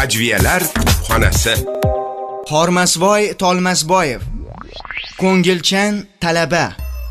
Ajviyalar xonasi. Hormasvoy Tolmasboyev. Ko'ngilchan talaba.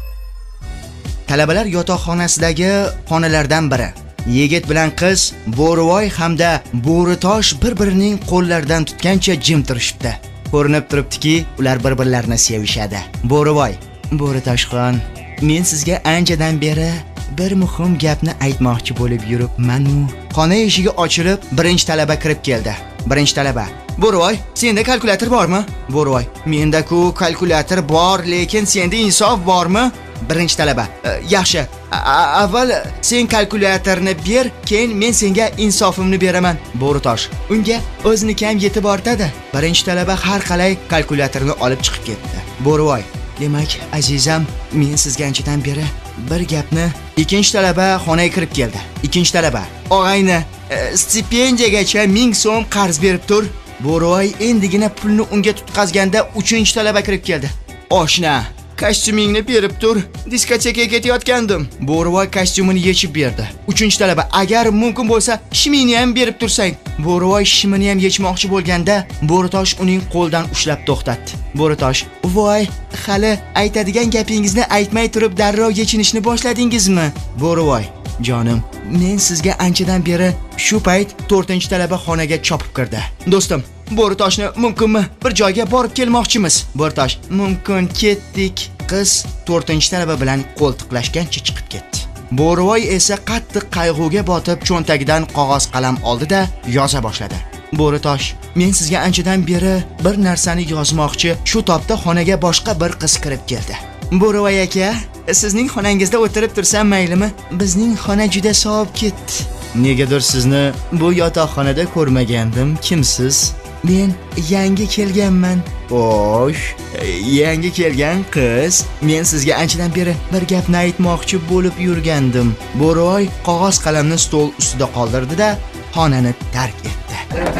Talabalar yotoqxonasidagi xonalardan biri. Yigit bilan qiz Bo'rivoy hamda Bo'ritosh bir-birining qo'llaridan tutgancha jim turishibdi. Ko'rinib turibdiki, ular bir-birlarini sevishadi. Bo'rivoy: Bo'ritoshxon, men sizga anchadan beri bir muhim gapni aytmoqchi bo'lib yuribman-u. Xona eshigi ochilib, birinchi talaba kirib keldi. Birinchi talaba: Bo'rivoy, senda kalkulyator bormi? Bo'rivoy: Menda-ku kalkulyator bor, lekin senda insof bormi? Birinchi talaba: Yaxshi, avval sen kalkulyatorni ber, keyin men senga insofimni beraman. Bo'ritosh: Unga o'ziniki ham yetib ortadi. Birinchi talaba har qalay kalkulyatorni olib chiqib ketdi. Bo'rivoy: Demak, azizam, men sizga anchadan beri bir gapni. Ikkinchi talaba xonaga kirib keldi. Ikkinchi talaba: Og'ayni, stipendiyagacha 1000 so'm qarz berib tur. Bo'rivoy endigina pulni unga tutqazganda uchinchi talaba kirib keldi. Oshna, kostyumingni berib tur, diskotekaga ketayotgandim. Bo'rivoy kostyumini yechib berdi. Uchinchi talaba: Agar mumkin bo'lsa, shimingni ham berib tursang. Bo'rivoy shimini ham yechmoqchi bo'lganda, Bo'ritosh uning qo'ldan ushlab to'xtatdi. Bo'ritosh: Voy, hali aytadigan gapingizni aytmay turib darrov yechinishni boshladingizmi? Bo'rivoy: Jonim, men sizga anchadan beri shu payt 4-talaba xonaga chopib kirdi. Do'stim, Bo'ritoshni mumkinmi? Bir joyga borib kelmoqchimiz. Bo'ritosh: Mumkin, ketdik. Qiz 4-talaba bilan qo'ltiqlashgancha chiqib ketdi. Bo'rivoy esa qattiq qayg'uga botib cho'ntagidan qog'oz qalam oldi-da yoza boshladi. Bo'ritosh: Men sizga anchadan beri bir narsani yozmoqchi, shu topda xonaga boshqa bir qiz kirib keldi. Bo'rivoy aka, sizning xonangizda o'tirib tursam maylimi? Bizning xona juda sovib ketdi. Negadir sizni bu yotoqxonada ko'rmagandim. Kimsiz? Men yangi kelganman. Xo'sh, yangi kelgan qiz. Men sizga anchadan beri bir gapni aytmoqchi bo'lib yurgandim. Bo'rivoy qog'oz qalamni stol ustida qoldirdi-da, xonani tark etdi.